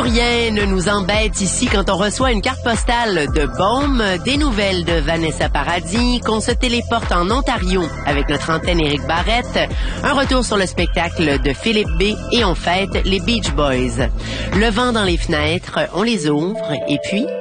rien ne nous embête ici quand on reçoit une carte postale de Beaume, des nouvelles de Vanessa Paradis, qu'on se téléporte en Ontario avec notre antenne Éric Barrette, un retour sur le spectacle de Philippe B et on fête les Beach Boys. Le vent dans les fenêtres, on les ouvre et puis